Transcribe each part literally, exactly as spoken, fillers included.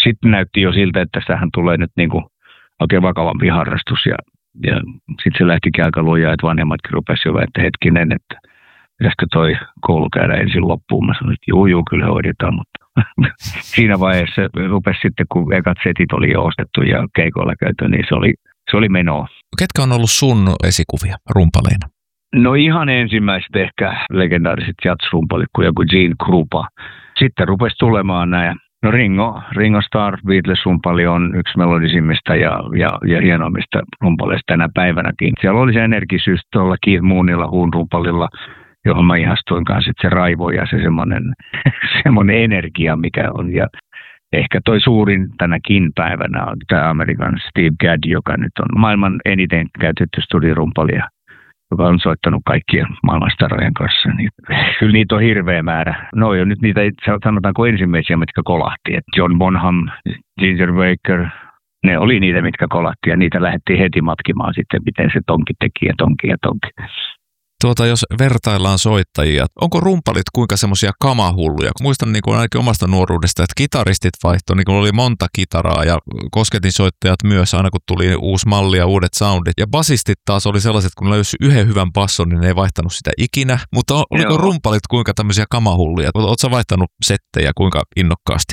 sitten näytti jo siltä, että tästähän tulee nyt niin kuin oikein vakavampi harrastus. Ja, ja sitten se lähtikin aika lujaa, että vanhemmatkin rupesivat jo että hetkinen, että pitäisikö toi koulu käydä ensin loppuun. Mä sanoin, että juu, juu, kyllä hoidetaan, mutta siinä vaiheessa rupesi sitten, kun ekat setit oli jo ostettu ja keikoilla käyty, niin se oli, se oli menoa. Ketkä on ollut sun esikuvia rumpaleina? No ihan ensimmäiset ehkä legendaariset jazz-rumpalit kuin joku Gene Krupa. Sitten rupesi tulemaan nämä. No Ringo, Ringo Starr, Beatles-rumpali on yksi melodisimmista ja, ja, ja hienoimmista rumpaleista tänä päivänäkin. Siellä oli se energisyys tuolla Keith Moonilla, Huun rumpalilla, johon mä ihastuin kanssa, että se raivo ja se semmoinen, semmoinen energia, mikä on. Ja ehkä toi suurin tänäkin päivänä on tämä Amerikan Steve Gadd, joka nyt on maailman eniten käytetty studirumpali, joka on soittanut kaikkien maailmanstarojen kanssa. Niin, kyllä niitä on hirveä määrä. No jo nyt niitä sanotaanko ensimmäisiä, mitkä kolahti. Et John Bonham, Ginger Baker, ne oli niitä, mitkä kolahti ja niitä lähdettiin heti matkimaan sitten, miten se tonki teki ja tonki ja tonki. Tuota, jos vertaillaan soittajia, onko rumpalit kuinka semmoisia kamahulluja? Muistan niin kuin ainakin omasta nuoruudesta, että kitaristit vaihtoi, niin kuin oli monta kitaraa ja kosketinsoittajat myös, aina kun tuli uusi malli ja uudet soundit. Ja basistit taas oli sellaiset, kun löysi yhden hyvän basson, niin ne ei vaihtanut sitä ikinä. Mutta oliko Joo. rumpalit kuinka tämmöisiä kamahulluja? Oletko vaihtanut settejä kuinka innokkaasti?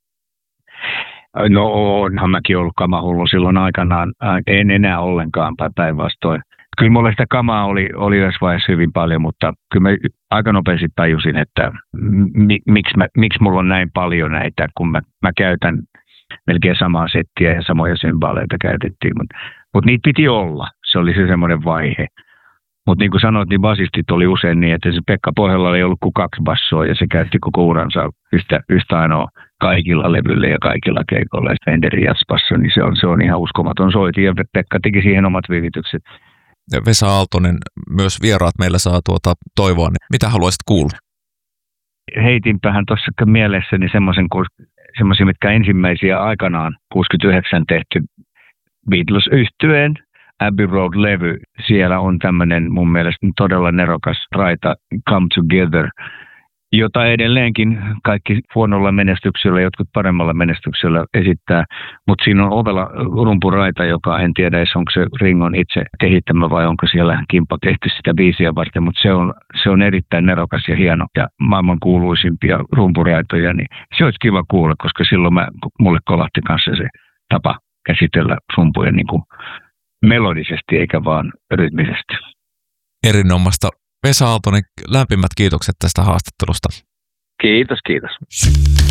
No onhan mäkin ollut kamahullu silloin aikanaan. En enää ollenkaan päinvastoin. Kyllä mulla sitä kamaa oli, oli yhdessä vaiheessa hyvin paljon, mutta kyllä mä aika nopeasti tajusin, että mi, miksi, mä, miksi mulla on näin paljon näitä, kun mä, mä käytän melkein samaa settiä ja samoja symbaaleita käytettiin. Mutta mut niitä piti olla, se oli se semmoinen vaihe. Mutta niin kuin sanoit, niin basistit oli usein niin, että se Pekka Pohjola ei ollut kuin kaksi bassoa ja se käytti koko uransa yhtä, yhtä ainoa kaikilla levyillä ja kaikilla keikoilla. Ja Fenderin jazzbasso, niin se on, se on ihan uskomaton soiti ja Pekka teki siihen omat viivitykset. Vesa Aaltonen, myös vieraat meillä saa tuota toivoa, niin mitä haluaisit kuulla? Heitinpähän tuossa mielessäni semmoisia, mitkä ensimmäisiä aikanaan kuusikymmentäyhdeksän tehty Beatles-yhtyeen Abbey Road-levy. Siellä on tämmöinen mun mielestä todella nerokas raita Come Together, jota edelleenkin kaikki huonolla menestyksellä, jotkut paremmalla menestyksellä esittää. Mutta siinä on ovella rumpuraita, joka en tiedä edes onko se Ringon itse kehittämä vai onko siellä Kimpa tehty sitä biisiä varten. Mutta se on, se on erittäin nerokas ja hieno ja maailman kuuluisimpia rumpuraitoja. Niin se olisi kiva kuulla, koska silloin mä, mulle kolahti kanssa se tapa käsitellä rumpuja niin kuin melodisesti eikä vaan rytmisesti. Erinomaista. Vesa Aaltonen, lämpimät kiitokset tästä haastattelusta. Kiitos, kiitos.